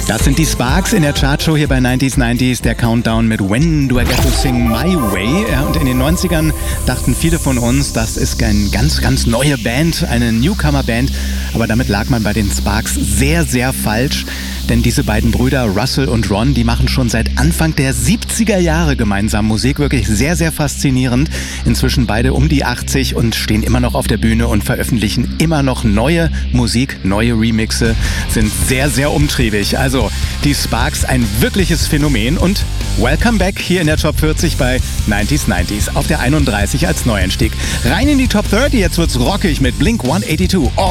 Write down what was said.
Das sind die Sparks in der Chartshow hier bei 90s, der Countdown mit When Do I Get to Sing My Way. Ja, und in den 90ern dachten viele von uns, das ist eine ganz neue Band, eine Newcomer-Band. Aber damit lag man bei den Sparks sehr, sehr falsch. Denn diese beiden Brüder, Russell und Ron, die machen schon seit Anfang der 70er Jahre gemeinsam Musik. Wirklich sehr, sehr faszinierend. Inzwischen beide um die 80 und stehen immer noch auf der Bühne und veröffentlichen immer noch neue Musik, neue Remixe, sind sehr, sehr umtriebig. Also die Sparks, ein wirkliches Phänomen und welcome back hier in der Top 40 bei 90s auf der 31 als Neueinstieg. Rein in die Top 30, jetzt wird's rockig mit Blink 182.